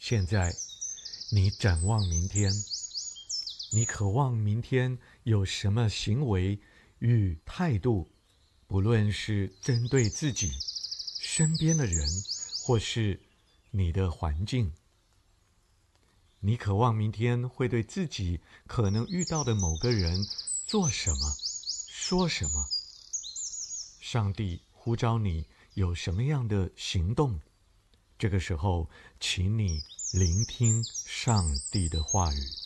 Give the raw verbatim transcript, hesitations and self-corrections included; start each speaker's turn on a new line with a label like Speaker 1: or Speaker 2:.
Speaker 1: 现在，你展望明天，你渴望明天有什么行为与态度，不论是针对自己、身边的人，或是你的环境。你渴望明天会对自己可能遇到的某个人做什么、说什么？上帝呼召你有什么样的行动？这个时候，请你聆听上帝的话语。